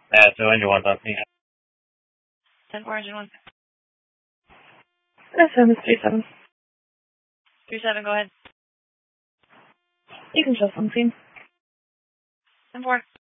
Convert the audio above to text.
So engine one, talk to me. 10-4, engine 1. SM is 37. 37, go ahead. You can show something. 10-4.